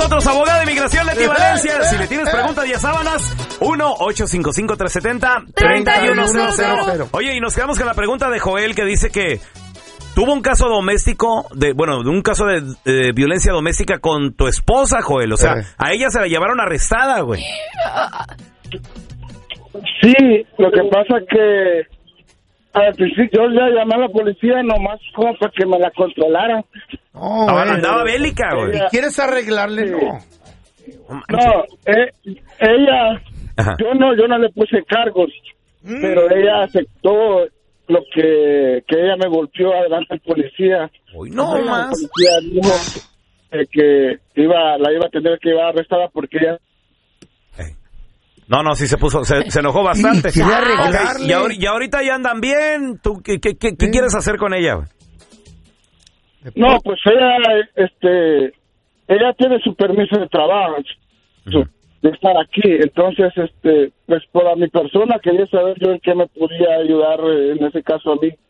nosotros, abogada de inmigración Leti Valencia. Si le tienes preguntas y sábanas, 1-855-370-3100. Oye, y nos quedamos con la pregunta de Joel, que dice que tuvo un caso doméstico, de un caso de violencia doméstica con tu esposa, Joel. O sea, a ella se la llevaron arrestada, güey. Sí, lo que pasa que al principio yo ya llamé a la policía nomás como para que me la controlaran. Andaba bélica, güey. ¿Y quieres arreglarle? No. No, ella, yo no le puse cargos, pero ella aceptó lo que ella me golpeó adelante del policía. Hoy no más. El policía dijo que la iba a tener que llevar arrestada porque ella... No, sí se puso, se enojó bastante. Quiere arreglarle. Okay. Y ahorita ya andan bien. ¿Tú qué quieres hacer con ella, güey? No, pues ella tiene su permiso de trabajo, de estar aquí. Entonces, pues por mi persona quería saber yo en qué me podía ayudar en ese caso a mí.